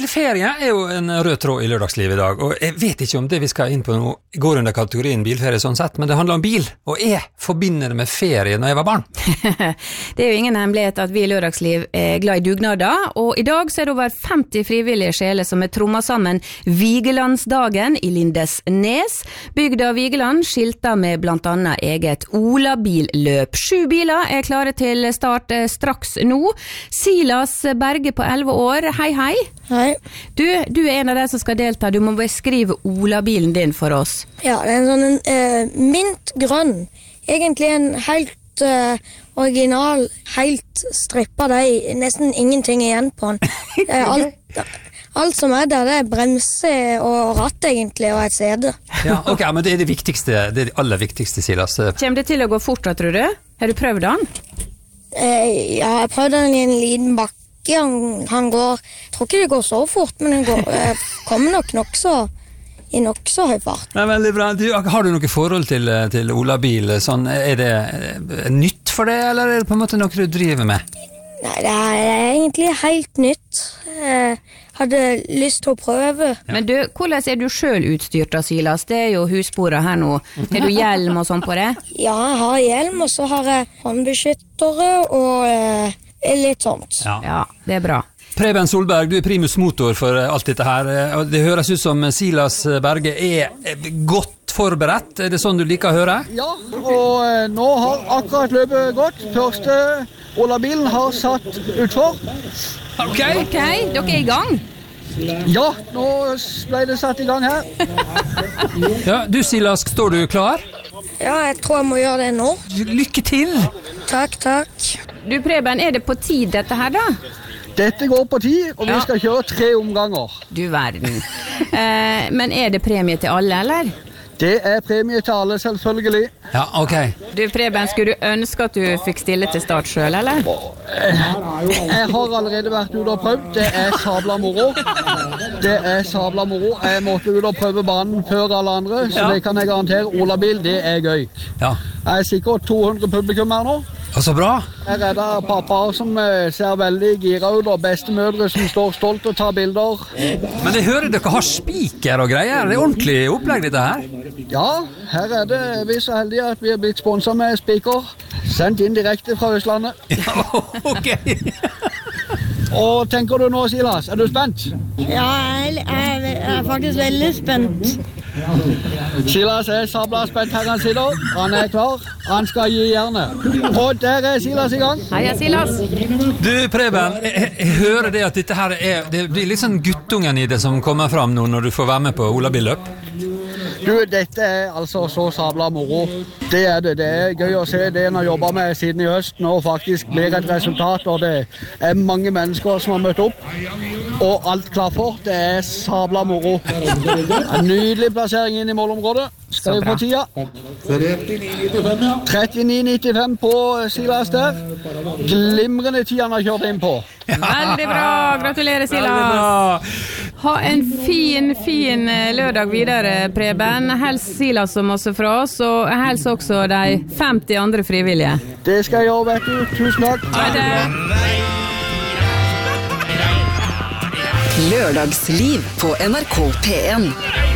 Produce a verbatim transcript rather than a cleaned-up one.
Bilferie er jo en rød tråd i lørdagslivet i dag, og jeg vet ikke om det vi skal inn på nå går under kategorien bilferie sånn sett, men det handler om bil, og jeg forbinder det med ferie når jeg var barn. Det er jo ingen hemmelighet at vi i lørdagsliv er glad i dugnader, og i dag så er det over femti frivillige sjeler som er trommet sammen Vigelandsdagen i Lindesnes. Bygda Vigeland skilter med blant annet eget Olabilløp. Sju biler er klare til start straks nå. Silas Berge på elleve år, hei hei. Hei. Du, du er en av de som skal delta, du må beskrive Olabilen din for oss. Ja, det er en sånn eh, mintgrønn. Egentlig en helt eh, original, helt strippet, det er nesten ingenting igjen på den. Eh, alt, alt som er der, det er bremse og ratt egentlig, og et sede. Ja, ok, men det er det viktigste, det er det aller viktigste, Silas. Kommer det til å gå fort, tror du? Har du prøvd den? Eh, ja, jeg prøvde den i en liten bakke. Han, han går, jeg tror ikke det går så fort, men han går, eh, kommer nok nok så, i nok så høy fart. Ja, veldig bra. Du, har du noe forhold til, til Olabil? Sånn, er det nytt for deg, eller er det på en måte noe du driver med? Nei, det er, det er egentlig helt nytt. Jeg hadde lyst til å prøve. Ja. Men du, hvordan er du selv utstyrt da, Silas? Det er jo husbordet her nå. Har du hjelm og sånn på det? Ja, jeg har hjelm, og så har jeg håndbeskyttere og eh, litt sånt. Ja. Ja, det er bra. Preben Solberg, du er primus motor for alt dette her. Det høres ut som Silas Berge er godt forberedt. Er det sånn du liker å høre? Ja, og nå har akkurat løpet gått. Første Olabilen har satt utfor. Ok, ok, dere er i gang? Ja, nå ble det satt i gang her. Ja, du Silas, står du klar? Ja, jeg tror jeg må gjøre det nå. Lykke til! Takk, takk. Du Preben, er det på tid dette her da? Dette går på tid, og vi Ja. skal kjøre tre omganger. Du verden. Eh, men er det premie til alle, eller? Det er premie til alle, selvfølgelig. Ja, ok. Du Preben, skulle du ønske at du fikk stille til start selv, eller? Jeg har allerede vært ute og prøvd. Det er sabla moro. Det er sabla moro. Jeg måtte ut og prøve banen før alle andre, så Ja. det kan jeg garantere. Olabil, det er gøy. Ja. Jeg er sikkert to hundre publikum her nå. Og så bra. Her er det pappaer som eh, ser veldig gira ut, og bestemødre som står stolt og tar bilder. Men jeg hører dere har spiker og greier. Det er ordentlig opplegg dette her. Ja, her er det vi er så heldige at vi har blitt sponset med spiker. Sendt inn direkte fra Østlandet. Ja, ok. Og tenker du nå, Silas? Er du spent? Ja, jeg er, jeg er faktisk veldig spent. Silas er sabla spent her han sitter. Han er klar. Han skal gi jernet. Og der er Silas i gang. Heia Silas! Du Preben, jeg, jeg hører det at dette her er, det blir litt sånn guttungen i det som kommer fram nå når du får være med på Olabilløp. Du, dette er altså så sabla moro. Det er det. Det er gøy å se det en har jobbet med siden i høst. Nå faktisk blir et resultat, og det er mange mennesker som har møtt opp. Og alt klaffer. Det er sabla moro. En nydelig plassering inn i målområdet. Skal vi på tida? trettini nittifem på Silas der. Glimrende tid han har kjørt inn på. Veldig bra! Gratulerer, Silas! Ha en fin, fin lørdag videre, Preben. Hels Silas som også fra oss, og hels også de femti andre frivillige. Det skal jeg gjøre, vet du. Tusen takk. Ha det! Lørdagsliv på N R K P en.